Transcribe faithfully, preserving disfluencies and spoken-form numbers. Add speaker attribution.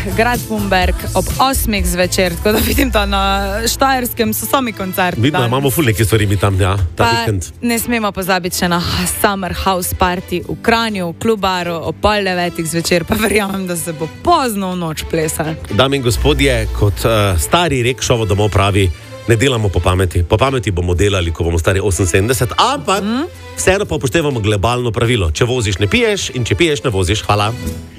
Speaker 1: Gradfumberg ob osmih zvečer, tako da vidim to na Štajerskem, so sami koncerti.
Speaker 2: Vidno, imamo ful neki stvari mi tam, ja, ta
Speaker 1: pa
Speaker 2: vikend.
Speaker 1: Ne smemo pozabiti še na Summer House Party v Kranju, v Klubaru, ob pol devetih zvečer, pa verjamem, da se bo pozno v noč plesal.
Speaker 2: Dame in gospodje, kot uh, stari rek šovo domov pravi, ne delamo po pameti. Po pameti bomo delali, ko bomo stari oseminsedemdeset, ampak mm? vseeno pa upoštevamo globalno pravilo. Če voziš, ne piješ in če piješ, ne voziš. Hvala.